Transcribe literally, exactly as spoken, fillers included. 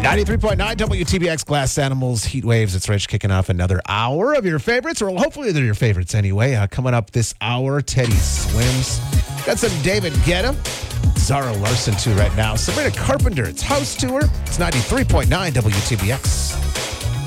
ninety-three point nine W T B X Glass Animals Heat Waves. It's Rich kicking off another hour of your favorites, or hopefully they're your favorites anyway. Uh, coming up this hour, Teddy Swims. Got some David Guetta, Zara Larson too right now. Sabrina Carpenter, it's House Tour. It's ninety-three point nine W T B X.